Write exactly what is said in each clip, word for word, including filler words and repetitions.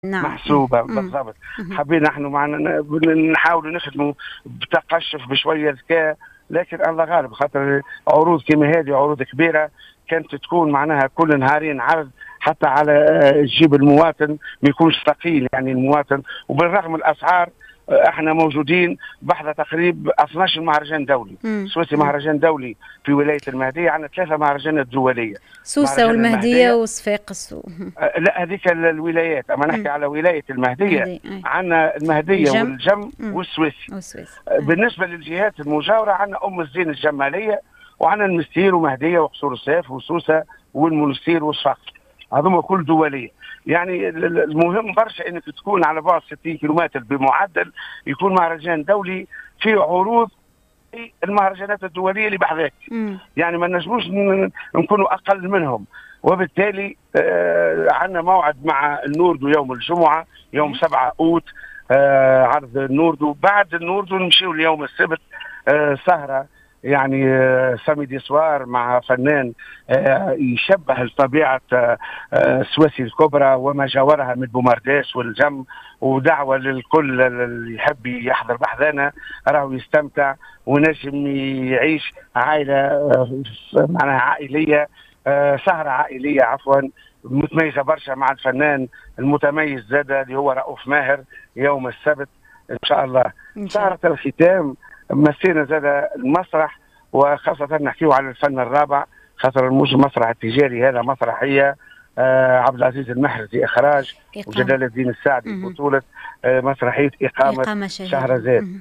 نعم. محسوبة مم. بالضبط. مم. حبينا نحن معنا نحاولوا نخدموا بتقشف بشوية ذكاء، لكن الله غالب، خاطر عروض كما هذه عروض كبيرة كانت تكون معناها كل نهارين عرض حتى على جيب المواطن ما يكونش ثقيل يعني المواطن. وبالرغم من الأسعار احنا موجودين بحث تقريب اثني عشر مهرجان دولي سويسي، مهرجان دولي في ولايه المهديه، عندنا ثلاثه مهرجانات دوليه، سوسه والمهديه وصفاقس. لا هذيك الولايات، اما نحكي على ولايه المهديه عندنا المهديه الجم. والجم مم. والسويسي. والسويسي. بالنسبه للجهات المجاوره عندنا ام الزين الجماليه، وعندنا المستير ومهديه وقصور السيف وسوسه والمنستير والصقر، هذوما كل دوليه. يعني المهم برشا انك تكون على بعد ستين كيلومتر بمعدل يكون مهرجان دولي في عروض المهرجانات الدوليه اللي بحذاك، يعني ما نجموش نكونوا اقل منهم. وبالتالي آه عندنا موعد مع النوردو يوم الجمعه يوم سبعة اوت، آه عرض النوردو. بعد النوردو نمشيو ليوم السبت آه سهره يعني آه سامي ديسوار مع فنان آه يشبه طبيعه آه سويسي الكبرى وما جاورها من بومارداس والجم، ودعوه للكل اللي يحب يحضر بحذانا راهو يستمتع ونجم يعيش عائله آه معناها عائليه، آه سهره عائليه عفوا متميزه برشا مع الفنان المتميز زاده اللي هو رؤوف ماهر يوم السبت ان شاء الله. سهره الختام مسينا زاد المسرح، وخاصة نحكيه على الفن الرابع، خاطر مش المسرح التجاري هذا مسرحية آه عبد العزيز المحرزي إخراج وجلال الدين السعدي بطولة آه مسرحية إقامة, إقامة شهرزاد.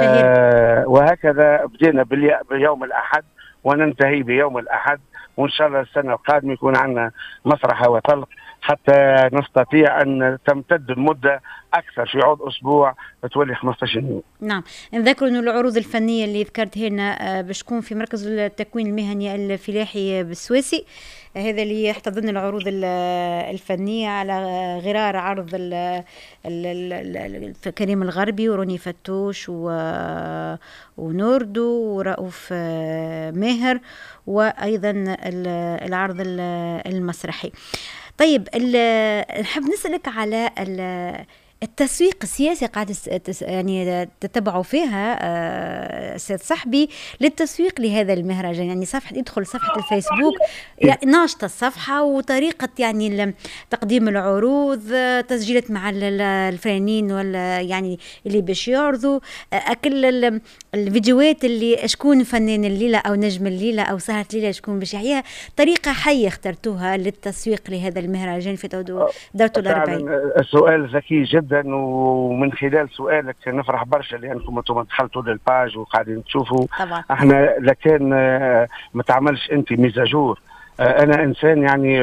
آه وهكذا بدينا بيوم الأحد وننتهي بيوم الأحد، وإن شاء الله السنة القادمة يكون عندنا مسرح وطلق حتى نستطيع أن تمتد المدة أكثر في عود أسبوع تولي خمسة عشر يوم. نعم، نذكروا أن العروض الفنية اللي ذكرتها لنا باش تكون في مركز التكوين المهني الفلاحي بالسويسي، هذا اللي يحتضن العروض الفنية على غرار عرض كريم الغربي وروني فتوش ونوردو ورؤوف ماهر، وأيضا العرض المسرحي. طيب نحب نسألك على التسويق السياسي قاعد يعني تتبعوا فيها سيد صاحبي للتسويق لهذا المهرجان، يعني صفحة يدخل صفحة الفيسبوك يعني ناشطة الصفحة وطريقة يعني تقديم العروض، تسجيلات مع الفنانين ولا يعني اللي باش يعرضوا أكل الفيديوهات اللي شكون فنان الليلة أو نجم الليلة أو سهرة الليلة شكون باش يحييها. طريقة حية اخترتوها للتسويق لهذا المهرجان في دورته الأربعين. السؤال ذكي جدا، ومن خلال سؤالك نفرح برشا لانكم انتم دخلتوا للباج وقاعدين تشوفوا. طبعا احنا لكن ما تعملش انت ميزاجور، انا انسان يعني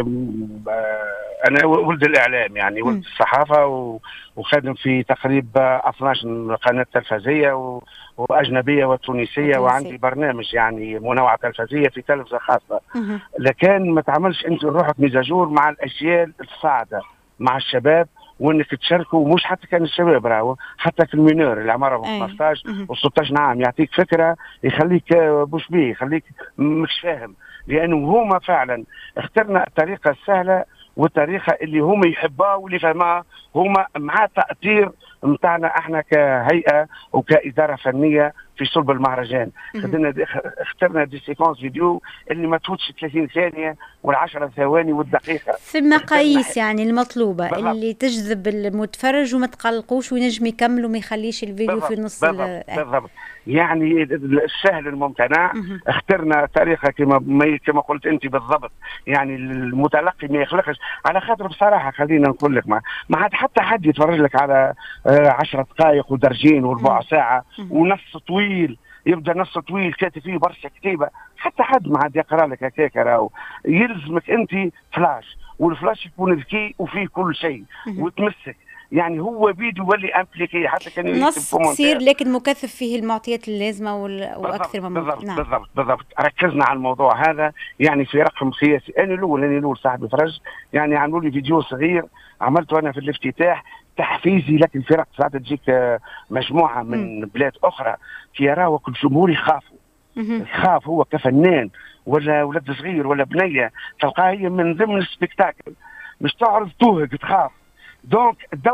انا ولد الاعلام يعني ولد الصحافه وخادم في تقريب اثني عشر قناه تلفزيه واجنبيه وتونسيه، وعندي برنامج يعني منوعه تلفزيه في تلفزه خاصه. لكن ما تعملش انت روحك ميزاجور مع الاجيال الصاعده مع الشباب، وانك تشاركوا مش حتى كان الشباب راهو حتى في المينور اللي عمرهم خمسطاش و ستطاش عام، يعطيك فكره يخليك بوش بيه يخليك مش فاهم، لانه هما فعلا اخترنا الطريقه السهله والطريقه اللي هما يحبوها واللي فهمها هما مع تاثير نتاعنا احنا كهيئه وكاداره فنيه في صلب المهرجان. خدنا اخترنا دي سيكونس فيديو اللي ما تفوتش ثلاثين ثانيه والعشرة ثواني والدقيقه في المقاييس يعني المطلوبه بالضبط، اللي تجذب المتفرج وما تقلقوش وينجم يكمل وما يخليش الفيديو بالضبط. في نص بالضبط. بالضبط. يعني السهل الممتنع. اخترنا طريقه كما كما قلت انت بالضبط، يعني المتلقي ما يخلقش على خاطر بصراحه خلينا نقول لك ما ما عاد حتى حد يتفرج لك على عشر دقائق ودرجين وربع ساعه ونص طويل، يبدا نص طويل كاتب فيه برشا كتيبه، حتى حد ما عاد يقرا لك هكاك. راهو يلزمك انت فلاش، والفلاش يكون ذكي وفيه كل شيء وتمسك، يعني هو بيدو يولي امبليكي حتى كان نص قصير لكن مكثف فيه المعطيات اللازمه واكثر من بالضبط. نعم. بالضبط بالضبط ركزنا على الموضوع هذا، يعني في رقم سياسي. انا الاول انا الاول صاحبي فرج يعني عملوا لي فيديو صغير عملته انا في الافتتاح تحفيزي، لكن في رقم ساعات تجيك مجموعه من م. بلاد اخرى كي راهو الجمهور يخافوا يخاف هو كفنان ولا ولد صغير ولا بنيه، تلقاه هي من ضمن السبيكتاكل مش تعرض توهق تخاف، دونك